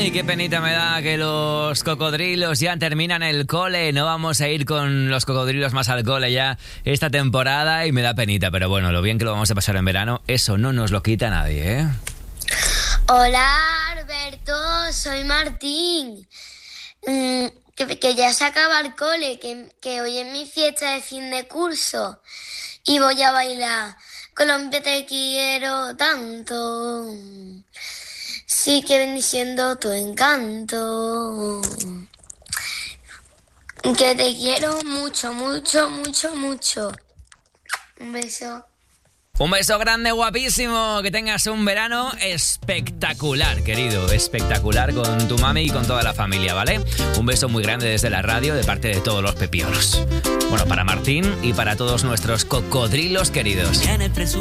Ay, qué penita me da que los cocodrilos ya terminan el cole. No vamos a ir con los cocodrilos más al cole ya esta temporada y me da penita. Pero bueno, lo bien que lo vamos a pasar en verano, eso no nos lo quita nadie, ¿eh? Hola, Alberto, soy Martín. Que ya se acaba el cole, que hoy es mi fiesta de fin de curso y voy a bailar. Colombia, te quiero tanto. Sigue bendiciendo tu encanto. Que te quiero mucho, mucho, mucho, mucho. Un beso. Un beso grande, guapísimo. Que tengas un verano espectacular, querido. Espectacular con tu mami y con toda la familia, ¿vale? Un beso muy grande desde la radio de parte de todos los pepiolos. Bueno, para Martín y para todos nuestros cocodrilos queridos.